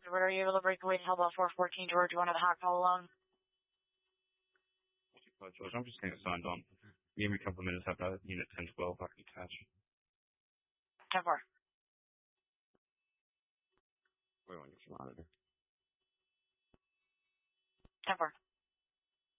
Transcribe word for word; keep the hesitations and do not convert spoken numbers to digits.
Where are you able to break away to Hellbell four fourteen, George, one of the Hawk all alone? George, I'm just getting it signed on. Give me a couple of minutes after unit ten twelve, I can attach. ten four. Wait, I want to get some out of here. ten four.